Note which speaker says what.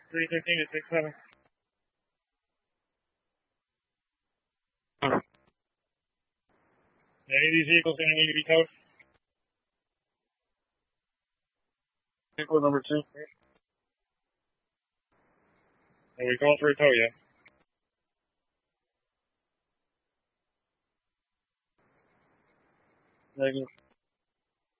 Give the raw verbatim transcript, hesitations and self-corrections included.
Speaker 1: three fifteen to six seven. Any of these vehicles going to need to be towed? Vehicle number two. Are we calling for a tow yet? Negative.